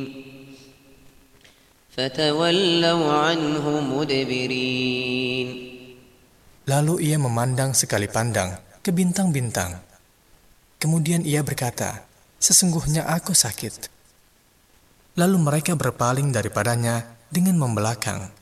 فتولوا عنه مدبرين. Lalu ia memandang sekali pandang ke bintang-bintang. Kemudian ia berkata, "Sesungguhnya aku sakit." Lalu mereka berpaling daripadanya dengan membelakang.